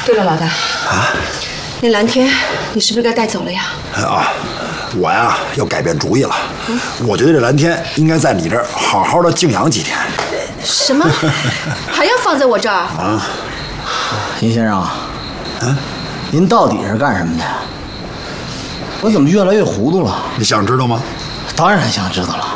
对了，老大啊，那蓝天你是不是该带走了呀？ 啊，我呀要改变主意了。我觉得这蓝天应该在你这儿好好的静养几天。 什么？还要放在我这儿？ 啊，殷先生，啊，您到底是干什么的呀？我怎么越来越糊涂了？ 你想知道吗？ 当然想知道了。